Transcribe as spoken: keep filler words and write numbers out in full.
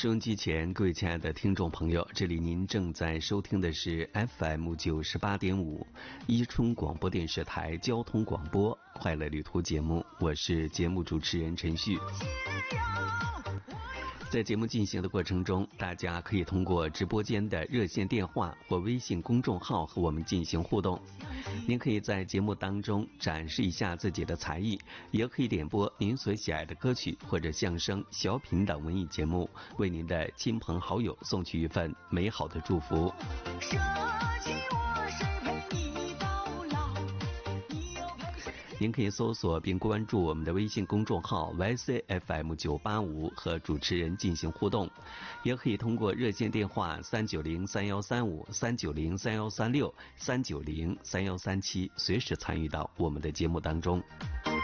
收音机前，各位亲爱的听众朋友，这里您正在收听的是 F M 九十八点五伊春广播电视台交通广播快乐旅途节目，我是节目主持人陈旭。在节目进行的过程中，大家可以通过直播间的热线电话或微信公众号和我们进行互动。您可以在节目当中展示一下自己的才艺，也可以点播您所喜爱的歌曲或者相声、小品等文艺节目，为您的亲朋好友送去一份美好的祝福。您可以搜索并关注我们的微信公众号 Y C F M 九八五 和主持人进行互动，也可以通过热线电话三九零三幺三五、三九零三幺三六、三九零三幺三七随时参与到我们的节目当中。